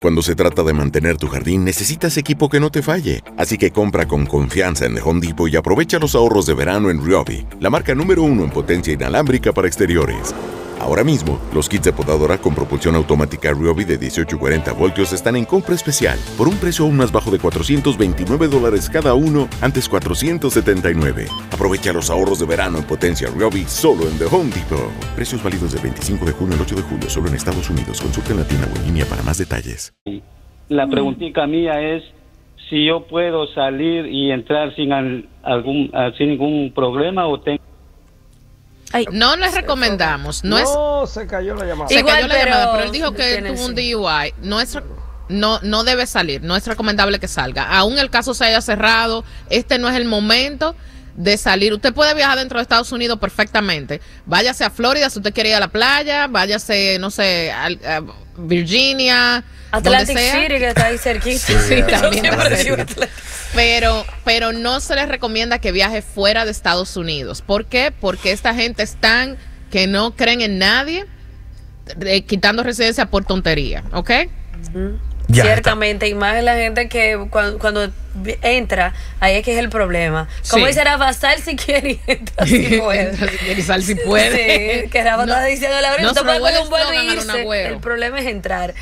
Cuando se trata de mantener tu jardín, necesitas equipo que no te falle. Así que compra con confianza en The Home Depot y aprovecha los ahorros de verano en Ryobi, la marca número 1 en potencia inalámbrica para exteriores. Ahora mismo, los kits de podadora con propulsión automática Ryobi de 18 y 40 voltios están en compra especial por un precio aún más bajo de $429 cada uno, antes $479. Aprovecha los ahorros de verano en potencia Ryobi solo en The Home Depot. Precios válidos del 25 de junio al 8 de julio solo en Estados Unidos. Consulta en la tienda o en línea para más detalles. La preguntita mía es si yo puedo salir y entrar sin ningún problema o tengo... Ay, no les recomendamos. Se cayó la llamada. Se cayó la llamada, pero él dijo que tuvo un DUI. No debe salir. No es recomendable que salga. Aún el caso se haya cerrado, este no es el momento de salir. Usted puede viajar dentro de Estados Unidos perfectamente. Váyase a Florida si usted quiere ir a la playa. Váyase, no sé, a Virginia, Atlantic City, que está ahí cerquita. Sí, también está cerquita. Pero no se les recomienda que viaje fuera de Estados Unidos. ¿Por qué? Porque esta gente están que no creen en nadie, quitando residencia por tontería, ¿ok? Ya ciertamente, y más la gente que cuando entra, ahí es que es el problema. Como dice Rafa, sal si quiere y entra si puede. Sal si puede. Sí, que Rafa está diciendo la verdad, usted puede poner un vuelo y irse. El problema es entrar.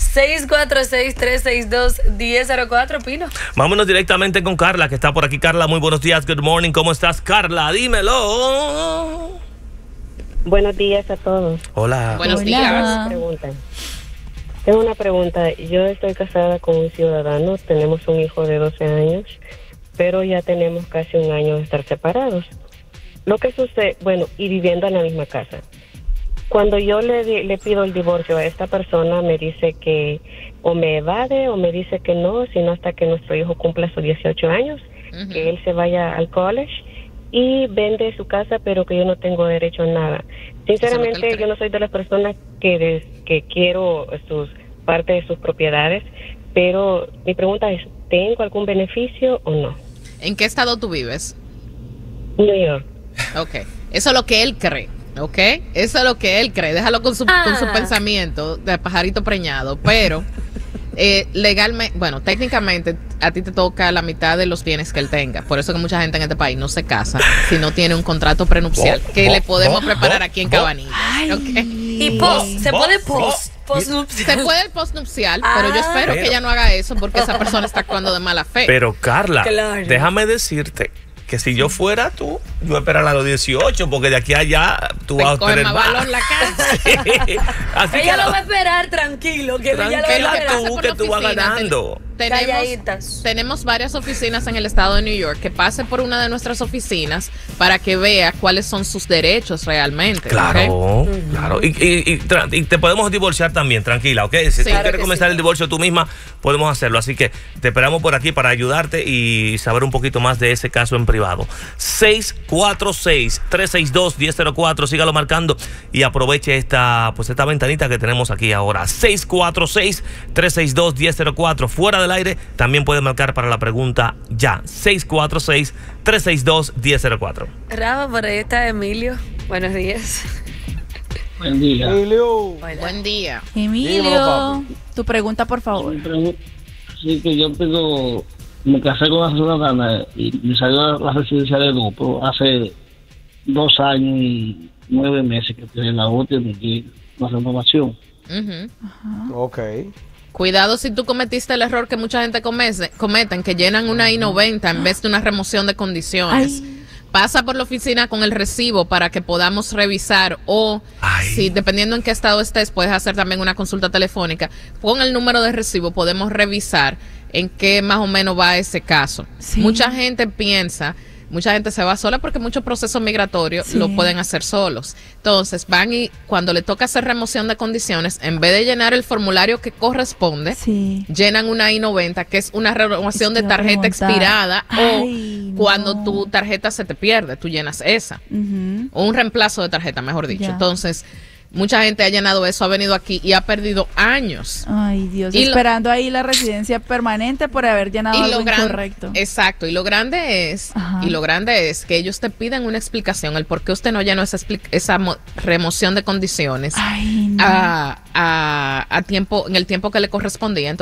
646-362-1004, Pino. Vámonos directamente con Carla, que está por aquí. Carla, muy buenos días, good morning, ¿cómo estás, Carla? Dímelo. Buenos días a todos. Hola. Buenos días. Tengo una pregunta. Yo estoy casada con un ciudadano, tenemos un hijo de 12 años, pero ya tenemos casi un año de estar separados. Lo que sucede, y viviendo en la misma casa. Cuando yo le pido el divorcio a esta persona, me dice que o me evade o me dice que no, sino hasta que nuestro hijo cumpla sus 18 años, que él se vaya al college y vende su casa, pero que yo no tengo derecho a nada. Sinceramente, yo no soy de las personas que quiero parte de sus propiedades, pero mi pregunta es, ¿tengo algún beneficio o no? ¿En qué estado tú vives? New York. Ok, eso es lo que él cree, ¿ok? Eso es lo que él cree, déjalo con su pensamiento de pajarito preñado, pero legalmente, técnicamente a ti te toca la mitad de los bienes que él tenga. Por eso que mucha gente en este país no se casa si no tiene un contrato prenupcial que le podemos preparar aquí en Cabanilla. Okay. Y se puede postnupcial. Se puede el postnupcial, pero yo espero que ella no haga eso porque esa persona está actuando de mala fe. Pero Carla, déjame decdecirte que si yo fuera tú, yo esperaría a los 18, porque de aquí a allá tú vas a tener más valor la casa. Así ella lo va a esperar tranquilo, que tú vas ganando. Tenemos varias oficinas en el estado de New York. Que pase por una de nuestras oficinas para que vea cuáles son sus derechos realmente. Claro, claro. Y te podemos divorciar también, tranquila, ¿ok? Si quieres comenzar el divorcio tú misma, podemos hacerlo. Así que te esperamos por aquí para ayudarte y saber un poquito más de ese caso en privado. 646-362-1004. Sígalo marcando y aproveche esta ventanita que tenemos aquí ahora. 646-362-1004. Fuera del aire, también puede marcar para la pregunta ya. 646-362-1004. Rafa, por ahí está Emilio. Buenos días. Buen día. Emilio. Buen día. Emilio, tu pregunta, por favor. Sí, que yo me casé con una ciudadana y me salió la residencia de grupo hace 2 años y 9 meses que tiene la última y una renovación. Ok. Cuidado si tú cometiste el error que mucha gente cometen, que llenan una I-90 en vez de una remoción de condiciones. Pasa por la oficina con el recibo para que podamos revisar o si dependiendo en qué estado estés puedes hacer también una consulta telefónica. Con el número de recibo podemos revisar en qué más o menos va ese caso. Mucha gente se va sola porque muchos procesos migratorios lo pueden hacer solos. Entonces van y cuando le toca hacer remoción de condiciones, en vez de llenar el formulario que corresponde, llenan una I-90, que es una renovación de tarjeta expirada, o cuando tu tarjeta se te pierde, tú llenas esa. O un reemplazo de tarjeta, mejor dicho. Entonces, Mucha gente ha llenado eso, ha venido aquí y ha perdido años. Ay, Dios, y esperando ahí la residencia permanente por haber llenado algo incorrecto. Exacto, y lo grande es que ellos te piden una explicación, el por qué usted no llenó esa remoción de condiciones. Ay, no. a tiempo, en el tiempo que le correspondía. Entonces,